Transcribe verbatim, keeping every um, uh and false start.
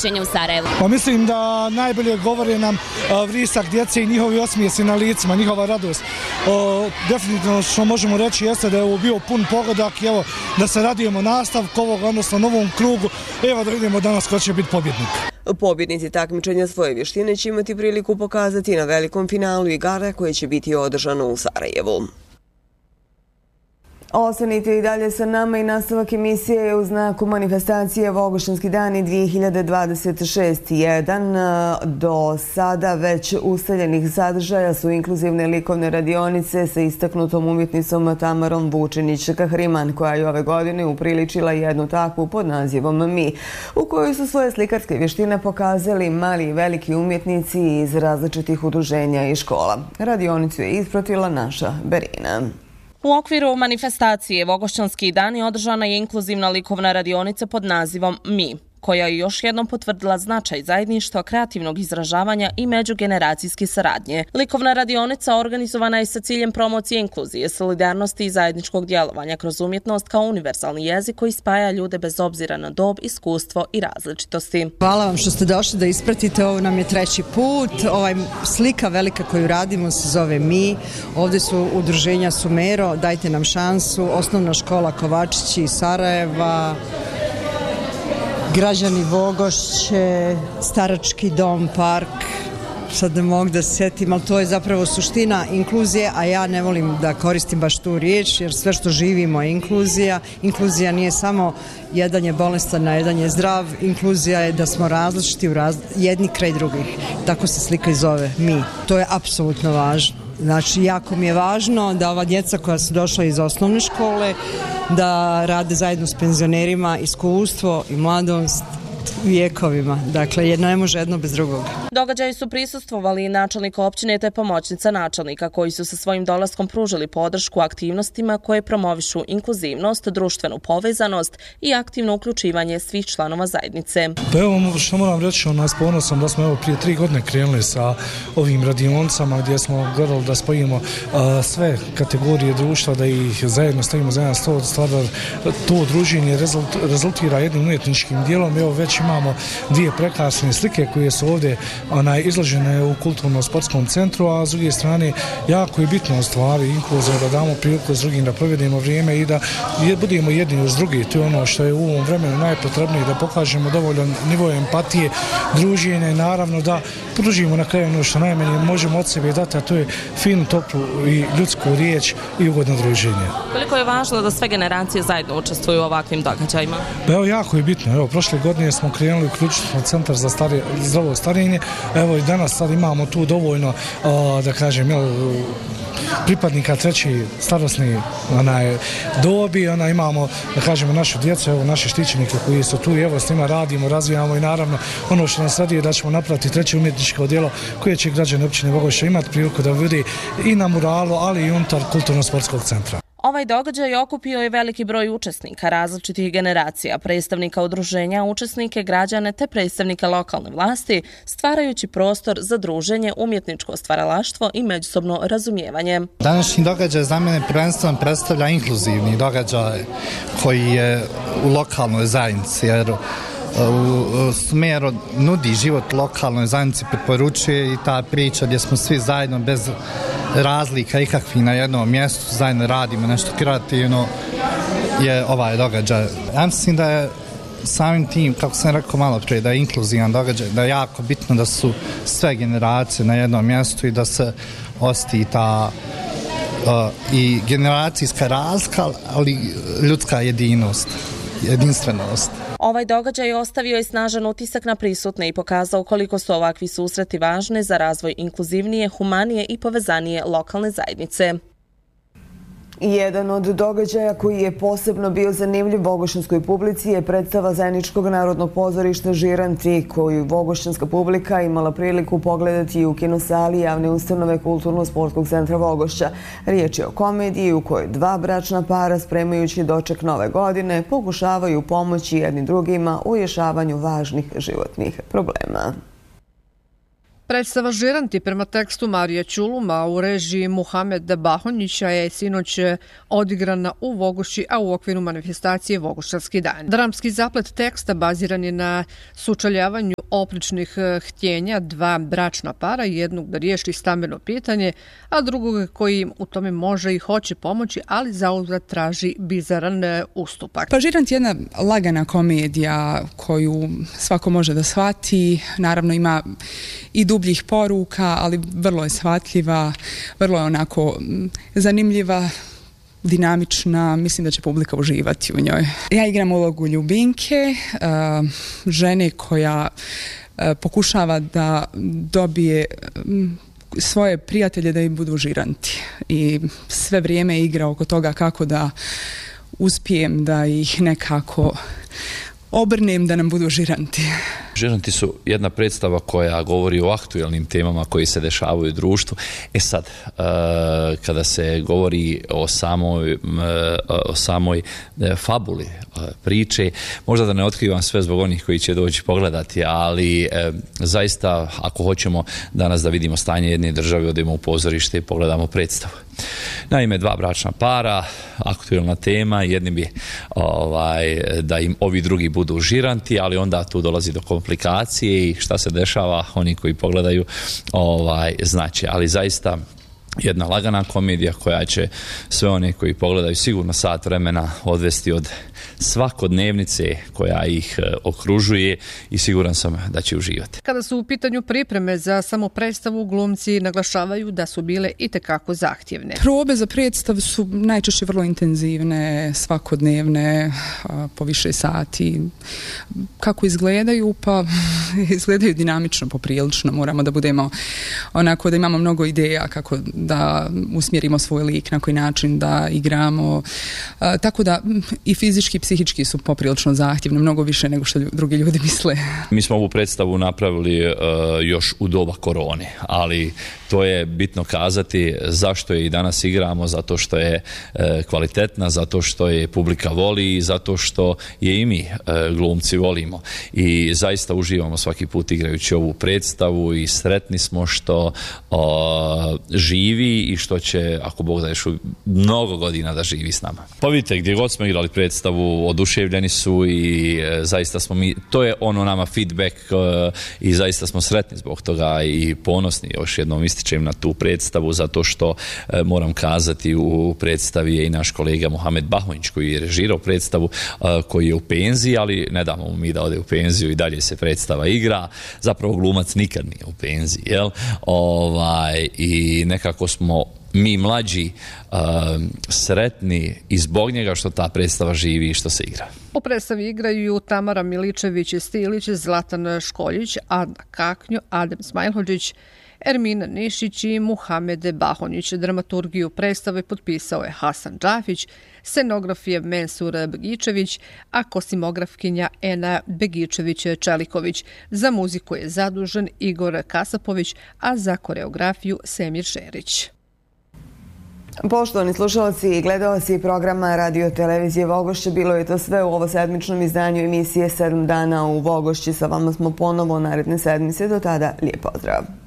takmičenje u Sarajevu? Pa mislim da najbolje govore nam vrisak djece i njihovi osmijesi na licima, njihova radost. O, definitivno što možemo reći jeste da je ovo bio pun pogodak i evo da se radujemo nastavku ovog, odnosno novom krugu. Evo da vidimo danas ko će biti pobjednik. Pobjednici takmičenja svoje vještine će imati priliku pokazati na velikom finalu igara koje će biti održano u Sarajevu. Ostanite i dalje sa nama i nastavak emisije je u znaku manifestacije Vogošćanski dani dvije hiljade dvadeset šest. Jedan do sada već ustaljenih sadržaja su inkluzivne likovne radionice sa istaknutom umjetnicom Tamarom Vučinić-Kahriman, koja je ove godine upriličila jednu takvu pod nazivom Mi, u kojoj su svoje slikarske vještine pokazali mali i veliki umjetnici iz različitih udruženja i škola. Radionicu je ispratila naša Berina. U okviru manifestacije Vogošćanski dani održana je inkluzivna likovna radionica pod nazivom Mi, koja je još jednom potvrdila značaj zajedništva, kreativnog izražavanja i međugeneracijske saradnje. Likovna radionica organizovana je sa ciljem promocije inkluzije, solidarnosti i zajedničkog djelovanja kroz umjetnost kao univerzalni jezik koji spaja ljude bez obzira na dob, iskustvo i različitosti. Hvala vam što ste došli da ispratite, ovo nam je treći put. Ovaj slika velika koju radimo se zove Mi. Ovdje su udruženja Sumero, Dajte nam šansu, Osnovna škola Kovačići iz Sarajeva, Građani Vogošće, Starački dom, park, sad ne mogu da se sjetim, ali to je zapravo suština inkluzije, a ja ne volim da koristim baš tu riječ, jer sve što živimo je inkluzija. Inkluzija nije samo jedan je bolestan, a jedan je zdrav, inkluzija je da smo različiti u raz... jedni kraj drugih. Tako se slika i zove, Mi. To je apsolutno važno. Znači, jako mi je važno da ova djeca koja su došla iz osnovne škole, da rade zajedno s penzionerima, iskustvo i mladost vijekovima. Dakle, jedno ne može jedno bez drugog. Događaji su prisustvovali i načelnik općine te pomoćnica načelnika koji su sa svojim dolaskom pružili podršku aktivnostima koje promovišu inkluzivnost, društvenu povezanost i aktivno uključivanje svih članova zajednice. Pa evo što moram reći, nas ponosom da smo evo prije tri godine krenuli sa ovim radionicama gdje smo gledali da spojimo a, sve kategorije društva, da ih zajedno stavimo za jedan stol, stvar da to druženje rezult, rezultira jednim umjetničkim dijelom. Evo već imamo dvije prekrasne slike koje su ovdje onaj, izložene u kulturno-sportskom centru, a s druge strane jako je bitno stvari inkluzija, da damo priliku s drugim da provedemo vrijeme i da budemo jedni uz drugi. To je ono što je u ovom vremenu najpotrebnije, da pokažemo dovoljno nivo empatije, druženja i naravno da pružimo na kraju ono što najmanje možemo od sebe dati, a to je finu, toplu i ljudsku riječ i ugodno druženje. Koliko je važno da sve generacije zajedno učestvuju u ovakvim događajima? Pa evo, jako je bitno. Evo, prošle godine smo krenuli uključiti centar za stari, zdravo starenje. Evo i danas sad imamo tu dovoljno, a, da kažem, jel, pripadnika treći starosni onaj, dobi, ona imamo, da kažemo, našu djecu, evo, naše štićenike koji su tu i evo s njima radimo, razvijamo i naravno ono što nas radi je da ćemo napraviti treće umjetničko djelo koje će građani općine Vogošća imati priliku da vidi i na muralu, ali i unutar kulturno-sportskog centra. Ovaj događaj okupio je veliki broj učesnika različitih generacija, predstavnika udruženja, učesnike, građane te predstavnike lokalne vlasti, stvarajući prostor za druženje, umjetničko stvaralaštvo i međusobno razumijevanje. Današnji događaj za mene prvenstveno predstavlja inkluzivni događaj koji je u lokalnoj zajednici, jer u Sumero nudi život lokalnoj zajednici, preporučuje i ta priča gdje smo svi zajedno bez razlika ikakvih na jednom mjestu, zajedno radimo nešto kreativno, je ovaj događaj. Ja mislim da je samim tim, kako sam rekao malo prije, da je inkluzivan događaj, da je jako bitno da su sve generacije na jednom mjestu i da se osti ta uh, i generacijska razlika, ali ljudska jedinost, jedinstvenost. Ovaj događaj ostavio je snažan utisak na prisutne i pokazao koliko su ovakvi susreti važni za razvoj inkluzivnije, humanije i povezanije lokalne zajednice. Jedan od događaja koji je posebno bio zanimljiv vogošćanskoj publici je predstava Zeničkog narodnog pozorišta Žiranti, koju vogošćanska publika imala priliku pogledati u kinosali javne ustanove Kulturno-sportskog centra Vogošća. Riječ je o komediji u kojoj dva bračna para, spremajući doček nove godine, pokušavaju pomoći jedni drugima u rješavanju važnih životnih problema. Predstava Žiranti prema tekstu Marije Ćuluma u režiji Muhameda Bahonjića je sinoć odigrana u Vogošći, a u okviru manifestacije Vogošćanski dan. Dramski zaplet teksta baziran je na sučeljavanju oprečnih htjenja dva bračna para, jednog da riješi stambeno pitanje, a drugog koji im u tome može i hoće pomoći, ali zauzvrat traži bizaran ustupak. Pa Žirant je jedna lagana komedija koju svako može da shvati, naravno ima i dubljih poruka, ali vrlo je shvatljiva, vrlo je onako zanimljiva, dinamična, mislim da će publika uživati u njoj. Ja igram ulogu Ljubinke, žene koja pokušava da dobije svoje prijatelje da im budu žiranti i sve vrijeme igra oko toga kako da uspijem da ih nekako obrnem da nam budu žiranti. Žiranti su jedna predstava koja govori o aktualnim temama koji se dešavaju u društvu. E sad, kada se govori o samoj, o samoj fabuli priče, možda da ne otkrivam sve zbog onih koji će doći pogledati, ali zaista ako hoćemo danas da vidimo stanje jedne države, odemo u pozorište i pogledamo predstavu. Naime, dva bračna para, aktualna tema, jedni bi ovaj, da im ovi drugi budu žiranti, ali onda tu dolazi do komplikacije i šta se dešava, oni koji pogledaju ovaj, znači, ali zaista jedna lagana komedija koja će sve one koji pogledaju sigurno sat vremena odvesti od svakodnevnice koja ih okružuje i siguran sam da će uživati. Kada su u pitanju pripreme za samu predstavu, glumci naglašavaju da su bile itekako zahtjevne. Probe za predstavu su najčešće vrlo intenzivne, svakodnevne, po više sati. Kako izgledaju? Pa izgledaju dinamično, poprilično. Moramo da budemo onako, da imamo mnogo ideja kako da usmjerimo svoj lik, na koji način da igramo. Tako da i fizički i psihički su poprilično zahtjevne, mnogo više nego što drugi ljudi misle. Mi smo ovu predstavu napravili uh, još u doba korone, ali to je bitno kazati zašto je i danas igramo, zato što je uh, kvalitetna, zato što je publika voli i zato što je i mi uh, glumci volimo. I zaista uživamo svaki put igrajući ovu predstavu i sretni smo što uh, živi i što će, ako Bog da, još mnogo godina da živi s nama. Pa vidite, gdje god smo igrali predstavu, oduševljeni su i e, zaista smo mi, to je ono nama feedback e, i zaista smo sretni zbog toga i ponosni, još jednom ističem na tu predstavu, zato što e, moram kazati, u predstavi je i naš kolega Muhamed Bahonjić koji je režirao predstavu, e, koji je u penziji, ali ne damo mu mi da ode u penziju i dalje se predstava igra, zapravo glumac nikad nije u penziji, jel? Ovaj, i nekako smo mi mlađi uh, sretni i zbog njega što ta predstava živi i što se igra. U predstavi igraju Tamara Miličević-Stilić, Zlatan Školjić, Adna Kaknjo, Adem Smajlhođić, Ermina Nišić i Muhamede Bahonjić. Dramaturgiju predstave potpisao je Hasan Džafić, scenograf je Mensur Begičević, a kosimografkinja Ena Begičević-Čeliković. Za muziku je zadužen Igor Kasapović, a za koreografiju Semir Šerić. Poštovani slušalci i gledalci programa Radio Televizije Vogošće, bilo je to sve u ovo sedmičnom izdanju emisije sedam dana u Vogošći. Sa vama smo ponovo naredne sedmice. Do tada, lijep pozdrav.